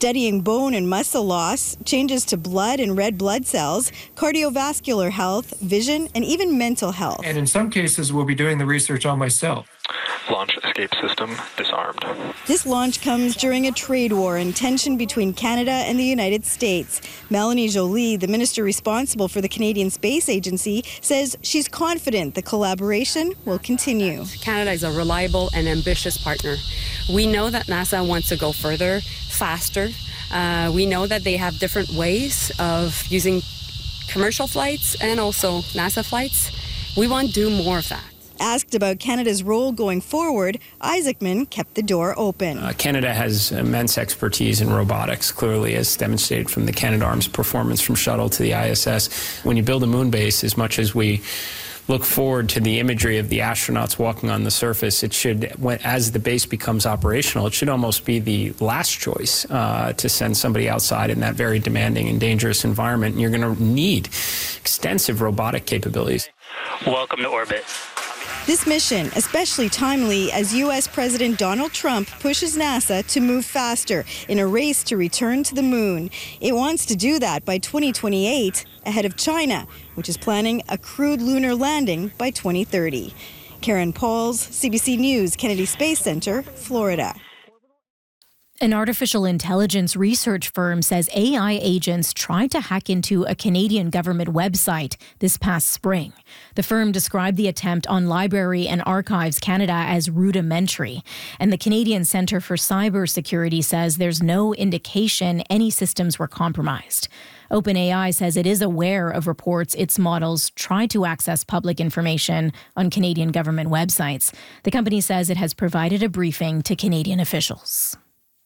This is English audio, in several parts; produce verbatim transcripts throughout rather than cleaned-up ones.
studying bone and muscle loss, changes to blood and red blood cells, cardiovascular health, vision, and even mental health. And in some cases, we'll be doing the research on myself. Launch escape system disarmed. This launch comes during a trade war and tension between Canada and the United States. Melanie Joly, the minister responsible for the Canadian Space Agency, says she's confident the collaboration will continue. Canada is a reliable and ambitious partner. We know that NASA wants to go further, faster. Uh, we know that they have different ways of using commercial flights and also NASA flights. We want to do more of that. Asked about Canada's role going forward, Isaacman kept the door open. Uh, Canada has immense expertise in robotics, clearly as demonstrated from the Canadarm's performance from shuttle to the I S S. When you build a moon base, as much as we look forward to the imagery of the astronauts walking on the surface, it should, when, as the base becomes operational, it should almost be the last choice uh, to send somebody outside in that very demanding and dangerous environment. And you're going to need extensive robotic capabilities. Welcome to orbit. This mission, especially timely as U S President Donald Trump pushes NASA to move faster in a race to return to the moon. It wants to do that by twenty twenty-eight, ahead of China, which is planning a crewed lunar landing by twenty thirty. Karen Pauls, C B C News, Kennedy Space Center, Florida. An artificial intelligence research firm says A I agents tried to hack into a Canadian government website this past spring. The firm described the attempt on Library and Archives Canada as rudimentary, and the Canadian Centre for Cybersecurity says there's no indication any systems were compromised. OpenAI says it is aware of reports its models tried to access public information on Canadian government websites. The company says it has provided a briefing to Canadian officials.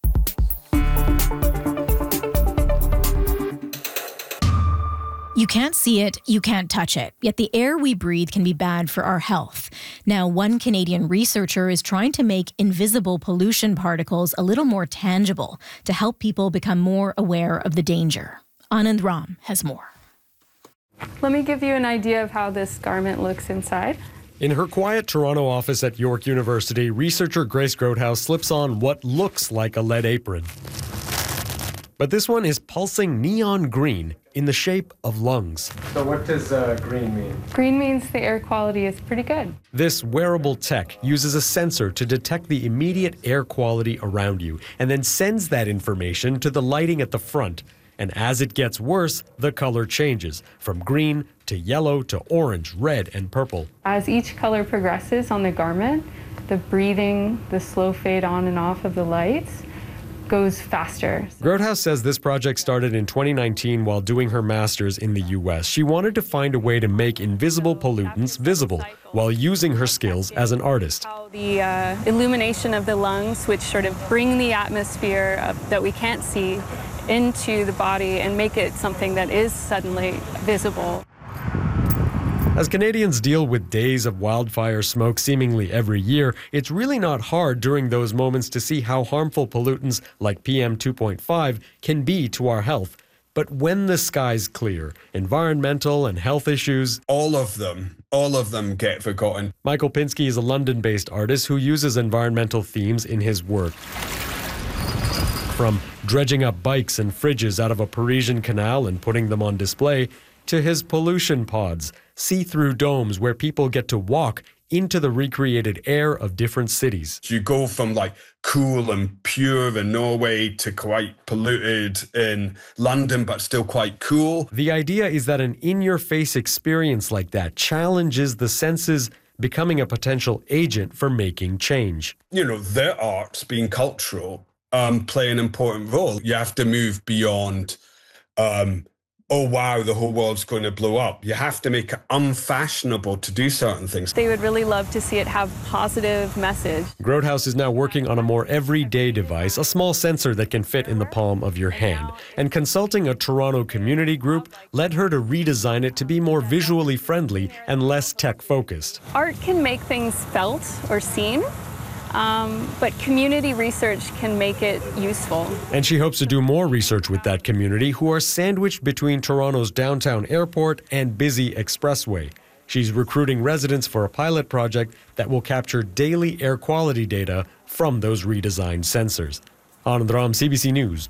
You can't see it, you can't touch it, yet the air we breathe can be bad for our health. Now, one Canadian researcher is trying to make invisible pollution particles a little more tangible to help people become more aware of the danger. Anand Ram has more. Let me give you an idea of how this garment looks inside. In her quiet Toronto office at York University, researcher Grace Grothaus slips on what looks like a lead apron. But this one is pulsing neon green in the shape of lungs. So what does uh, green mean? Green means the air quality is pretty good. This wearable tech uses a sensor to detect the immediate air quality around you and then sends that information to the lighting at the front. And as it gets worse, the color changes from green to yellow to orange, red, and purple. As each color progresses on the garment, the breathing, the slow fade on and off of the lights goes faster. Grothaus says this project started in twenty nineteen while doing her master's in the U S. She wanted to find a way to make invisible pollutants visible while using her skills as an artist. The uh, illumination of the lungs, which sort of bring the atmosphere uh, that we can't see into the body and make it something that is suddenly visible. As Canadians deal with days of wildfire smoke seemingly every year, it's really not hard during those moments to see how harmful pollutants like P M two point five can be to our health. But when the skies clear, environmental and health issues, all of them, all of them get forgotten. Michael Pinsky is a London-based artist who uses environmental themes in his work. From dredging up bikes and fridges out of a Parisian canal and putting them on display, to his pollution pods, see-through domes where people get to walk into the recreated air of different cities. You go from like cool and pure in Norway to quite polluted in London, but still quite cool. The idea is that an in-your-face experience like that challenges the senses, becoming a potential agent for making change. You know, their arts, being cultural, um, play an important role. You have to move beyond um, oh, wow, the whole world's going to blow up. You have to make it unfashionable to do certain things. They would really love to see it have positive message. Grothaus is now working on a more everyday device, a small sensor that can fit in the palm of your hand. And consulting a Toronto community group led her to redesign it to be more visually friendly and less tech-focused. Art can make things felt or seen. Um, but community research can make it useful. And she hopes to do more research with that community, who are sandwiched between Toronto's downtown airport and busy expressway. She's recruiting residents for a pilot project that will capture daily air quality data from those redesigned sensors. Anand Ram, C B C News.